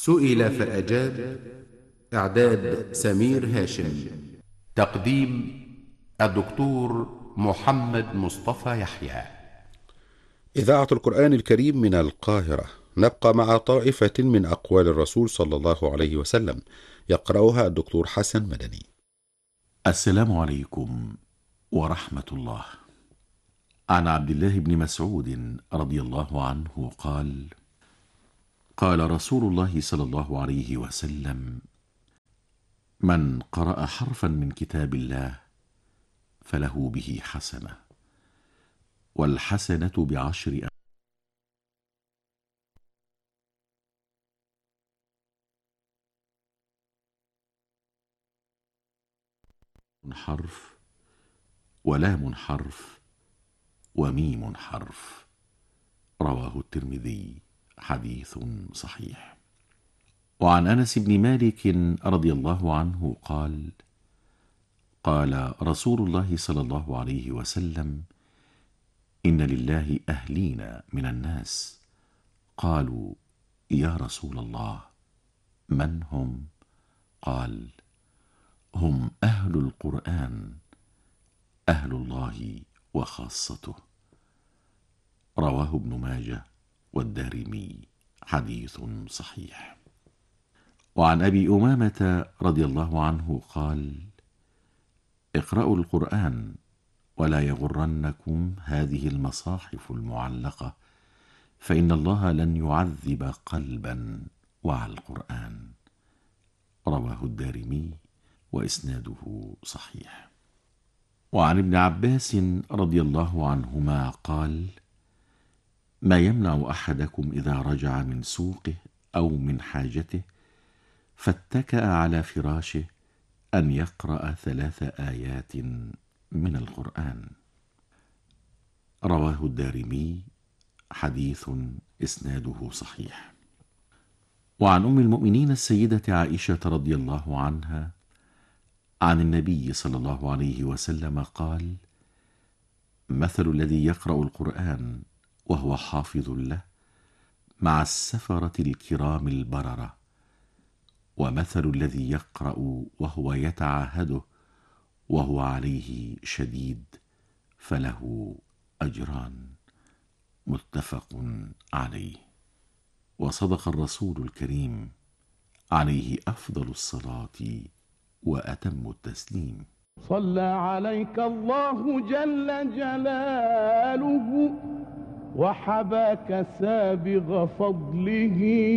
سئل فأجاب. إعداد سمير هاشم. تقديم الدكتور محمد مصطفى يحيى. إذاعة القرآن الكريم من القاهرة. نبقى مع طائفة من أقوال الرسول صلى الله عليه وسلم، يقرأها الدكتور حسن مدني. السلام عليكم ورحمة الله. عن عبد الله بن مسعود رضي الله عنه قال: قال رسول الله صلى الله عليه وسلم: من قرأ حرفا من كتاب الله فله به حسنة، والحسنة بعشر حرف، ولام حرف، وميم حرف. رواه الترمذي، حديث صحيح. وعن أنس بن مالك رضي الله عنه قال: قال رسول الله صلى الله عليه وسلم: إن لله أهلين من الناس. قالوا: يا رسول الله، من هم؟ قال: هم أهل القرآن، أهل الله وخاصته. رواه ابن ماجه والدارمي، حديث صحيح. وعن أبي أمامة رضي الله عنه قال: اقرأوا القرآن ولا يغرنكم هذه المصاحف المعلقة، فإن الله لن يعذب قلبا وعى القرآن. رواه الدارمي وإسناده صحيح. وعن ابن عباس رضي الله عنهما قال: ما يمنع أحدكم إذا رجع من سوقه أو من حاجته فاتكأ على فراشه أن يقرأ 3 آيات من القرآن. رواه الدارمي، حديث إسناده صحيح. وعن أم المؤمنين السيدة عائشة رضي الله عنها عن النبي صلى الله عليه وسلم قال: مثل الذي يقرأ القرآن وهو حافظ له مع السفرة الكرام البررة، ومثل الذي يقرأ وهو يتعاهده وهو عليه شديد فله أجران. متفق عليه. وصدق الرسول الكريم عليه أفضل الصلاة وأتم التسليم. صلى عليك الله جل جلاله وحباك سابغ فضله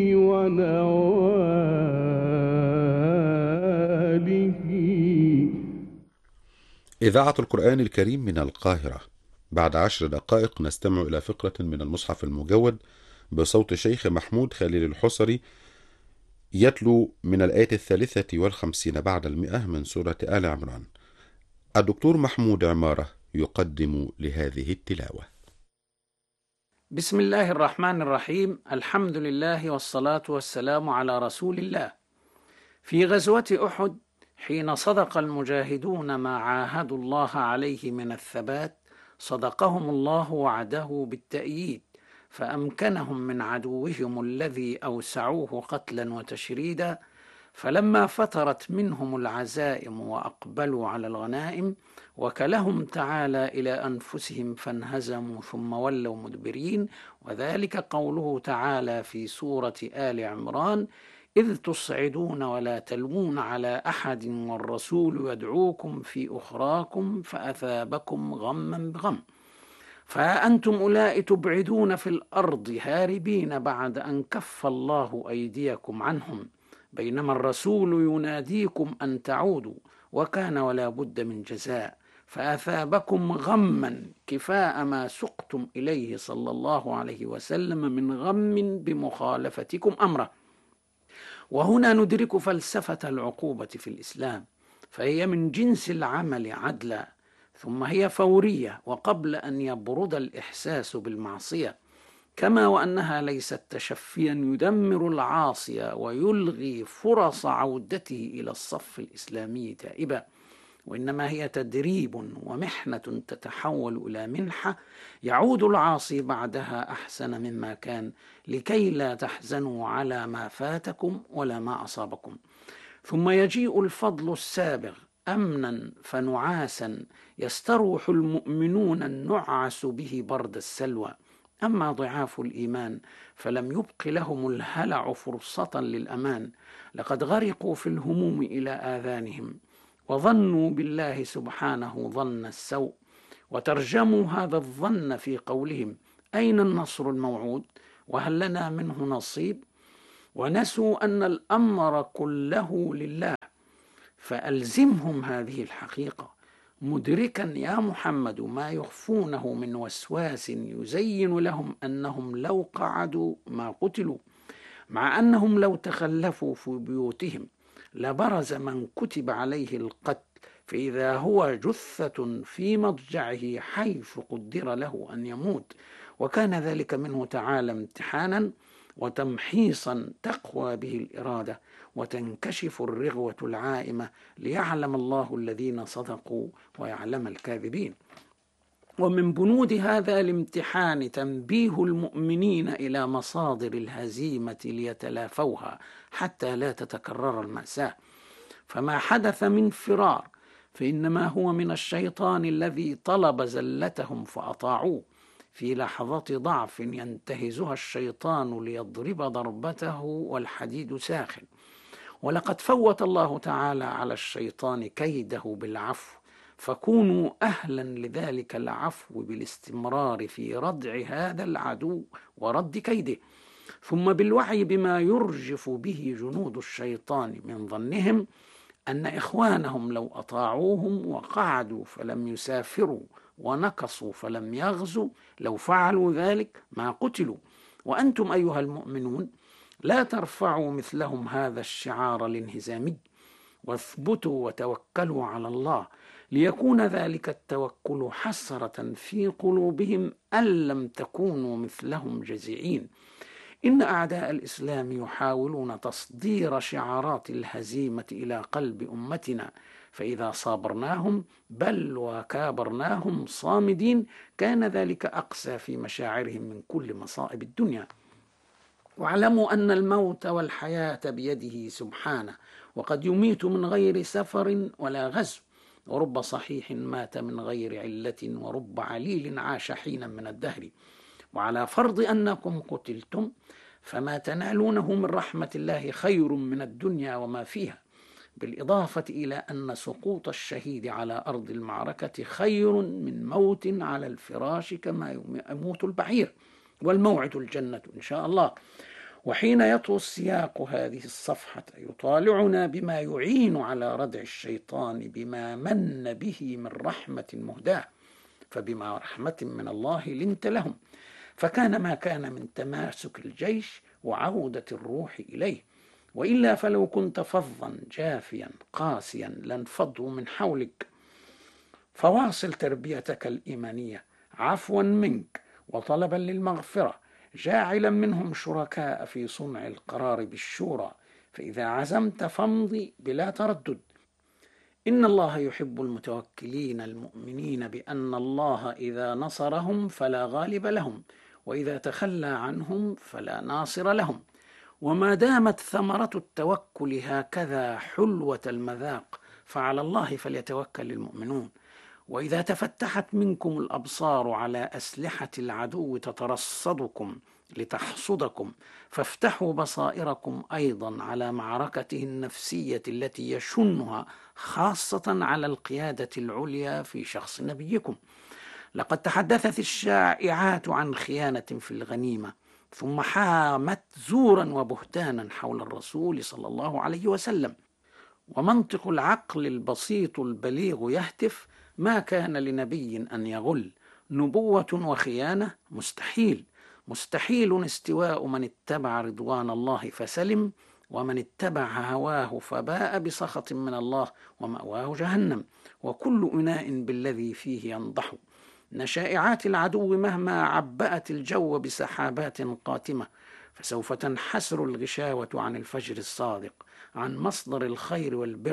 ونواله. إذاعة القرآن الكريم من القاهرة. بعد 10 دقائق نستمع إلى فقرة من المصحف المجود بصوت الشيخ محمود خليل الحصري، يتلو من الآية 53 بعد 100 من سورة آل عمران. الدكتور محمود عمارة يقدم لهذه التلاوة. بسم الله الرحمن الرحيم. الحمد لله والصلاة والسلام على رسول الله. في غزوة أحد، حين صدق المجاهدون ما عاهدوا الله عليه من الثبات، صدقهم الله وعده بالتأييد، فأمكنهم من عدوهم الذي أوسعوه قتلا وتشريدا. فلما فترت منهم العزائم وأقبلوا على الغنائم، وكلهم تعالى إلى أنفسهم فانهزموا ثم ولوا مدبرين. وذلك قوله تعالى في سورة آل عمران: إذ تصعدون ولا تلوون على أحد والرسول يدعوكم في أخراكم فأثابكم غما بغم. فأنتم أولئك تبعدون في الأرض هاربين بعد أن كف الله أيديكم عنهم، بينما الرسول يناديكم أن تعودوا، وكان ولا بد من جزاء، فأثابكم غما كفاء ما سقتم إليه صلى الله عليه وسلم من غم بمخالفتكم أمره. وهنا ندرك فلسفة العقوبة في الإسلام، فهي من جنس العمل عدلا، ثم هي فورية وقبل أن يبرد الإحساس بالمعصية، كما وأنها ليست تشفيا يدمر العاصي ويلغي فرص عودته إلى الصف الإسلامي تائبا. وإنما هي تدريب ومحنة تتحول إلى منحة يعود العاصي بعدها أحسن مما كان، لكي لا تحزنوا على ما فاتكم ولا ما أصابكم. ثم يجيء الفضل السابغ أمنا فنعاسا يستروح المؤمنون النعس به برد السلوى. أما ضعاف الإيمان فلم يبق لهم الهلع فرصة للأمان، لقد غرقوا في الهموم إلى آذانهم، وظنوا بالله سبحانه ظن السوء، وترجموا هذا الظن في قولهم: أين النصر الموعود؟ وهل لنا منه نصيب؟ ونسوا أن الأمر كله لله. فألزمهم هذه الحقيقة، مدركا يا محمد ما يخفونه من وسواس يزين لهم أنهم لو قعدوا ما قتلوا، مع أنهم لو تخلفوا في بيوتهم لبرز من كتب عليه القتل، فإذا هو جثة في مضجعه حيث قدر له أن يموت. وكان ذلك منه تعالى امتحانا وتمحيصا تقوى به الإرادة وتنكشف الرغوة العائمة، ليعلم الله الذين صدقوا ويعلم الكاذبين. ومن بنود هذا الامتحان تنبيه المؤمنين إلى مصادر الهزيمة ليتلافوها حتى لا تتكرر المأساة. فما حدث من فرار فإنما هو من الشيطان الذي طلب زلتهم فأطاعوه في لحظة ضعف ينتهزها الشيطان ليضرب ضربته والحديد ساخن. ولقد فوت الله تعالى على الشيطان كيده بالعفو، فكونوا أهلا لذلك العفو بالاستمرار في ردع هذا العدو ورد كيده، ثم بالوعي بما يرجف به جنود الشيطان من ظنهم أن إخوانهم لو أطاعوهم وقعدوا فلم يسافروا ونكصوا فلم يغزوا لو فعلوا ذلك ما قتلوا. وأنتم أيها المؤمنون لا ترفعوا مثلهم هذا الشعار الانهزامي، واثبتوا وتوكلوا على الله، ليكون ذلك التوكل حسرة في قلوبهم أن لم تكونوا مثلهم جزعين. إن أعداء الإسلام يحاولون تصدير شعارات الهزيمة إلى قلب أمتنا، فإذا صابرناهم بل وكابرناهم صامدين كان ذلك أقسى في مشاعرهم من كل مصائب الدنيا. واعلموا أن الموت والحياة بيده سبحانه، وقد يميت من غير سفر ولا غزو، ورب صحيح مات من غير علة، ورب عليل عاش حينا من الدهر. وعلى فرض أنكم قتلتم فما تنالونه من رحمة الله خير من الدنيا وما فيها، بالإضافة إلى أن سقوط الشهيد على أرض المعركة خير من موت على الفراش كما يموت البعير، والموعد الجنة إن شاء الله. وحين يطوي السياق هذه الصفحة يطالعنا بما يعين على ردع الشيطان بما من به من رحمة مهداة، فبما رحمة من الله لنت لهم، فكان ما كان من تماسك الجيش وعودة الروح إليه، وإلا فلو كنت فظا جافيا قاسيا لانفضوا من حولك. فواصل تربيتك الإيمانية عفوا منك وطلبا للمغفرة، جاعلا منهم شركاء في صنع القرار بالشورى، فإذا عزمت فامضي بلا تردد. إن الله يحب المتوكلين المؤمنين بأن الله إذا نصرهم فلا غالب لهم، وإذا تخلى عنهم فلا ناصر لهم. وما دامت ثمرة التوكل هكذا حلوة المذاق فعلى الله فليتوكل المؤمنون. وإذا تفتحت منكم الأبصار على أسلحة العدو تترصدكم لتحصدكم، فافتحوا بصائركم أيضا على معركته النفسية التي يشنها، خاصة على القيادة العليا في شخص نبيكم. لقد تحدثت الشائعات عن خيانة في الغنيمة، ثم حامت زورا وبهتانا حول الرسول صلى الله عليه وسلم، ومنطق العقل البسيط البليغ يهتف: ما كان لنبي أن يغل، نبوة وخيانة مستحيل. مستحيل استواء من اتبع رضوان الله فسلم، ومن اتبع هواه فباء بسخط من الله ومأواه جهنم، وكل إناء بالذي فيه ينضح. إن شائعات العدو مهما عبأت الجو بسحابات قاتمة فسوف تنحسر الغشاوة عن الفجر الصادق، عن مصدر الخير والبر،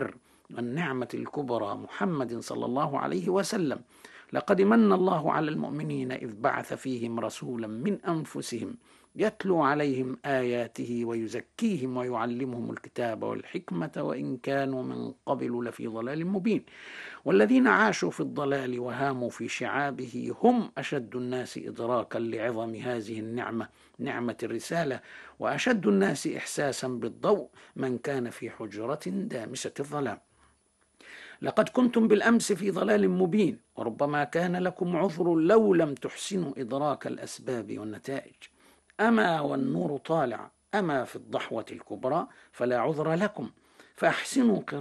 والنعمة الكبرى محمد صلى الله عليه وسلم. لقد من الله على المؤمنين إذ بعث فيهم رسولا من أنفسهم يتلو عليهم آياته ويزكيهم ويعلمهم الكتاب والحكمة وإن كانوا من قبل لفي ضلال مبين. والذين عاشوا في الضلال وهاموا في شعابه هم أشد الناس إدراكا لعظم هذه النعمة، نعمة الرسالة، وأشد الناس إحساسا بالضوء من كان في حجرة دامسة الظلام. لقد كنتم بالأمس في ضلال مبين، وربما كان لكم عذر لو لم تحسنوا إدراك الأسباب والنتائج. أما والنور طالع، أما في الضحوة الكبرى فلا عذر لكم، فأحسنوا